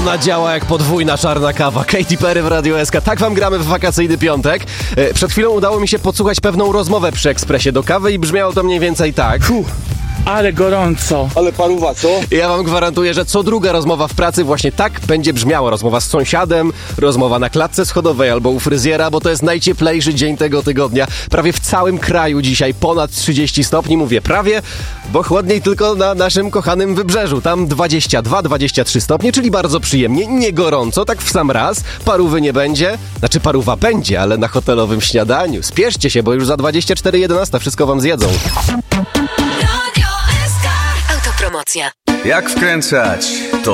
Ona działa jak podwójna czarna kawa. Katy Perry w Radio SK. Tak wam gramy w wakacyjny piątek. Przed chwilą udało mi się podsłuchać pewną rozmowę przy ekspresie do kawy i brzmiało to mniej więcej tak. Ale gorąco. Ale paruwa, co? Ja wam gwarantuję, że co druga rozmowa w pracy właśnie tak będzie brzmiała. Rozmowa z sąsiadem, rozmowa na klatce schodowej albo u fryzjera, bo to jest najcieplejszy dzień tego tygodnia. Prawie w całym kraju dzisiaj ponad 30 stopni. Mówię prawie, bo chłodniej tylko na naszym kochanym Wybrzeżu. Tam 22-23 stopnie, czyli bardzo przyjemnie. Nie gorąco, tak w sam raz. Parówy nie będzie. Znaczy parówa będzie, ale na hotelowym śniadaniu. Spieszcie się, bo już za 24:11 wszystko wam zjedzą. Autopromocja. Jak wkręcać? To